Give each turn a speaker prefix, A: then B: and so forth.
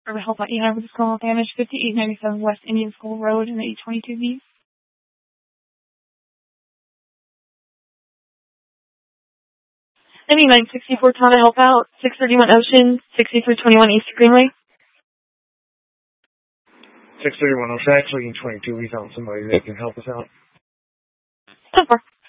A: Urban Health Line with this call. Damage 5897 West Indian School Road in the 822B. Any 964 Tana help out. 631 Ocean, 6321 East Greenway.
B: 631 Ocean, actually in 22, we found somebody that can help us out.
A: 10-4.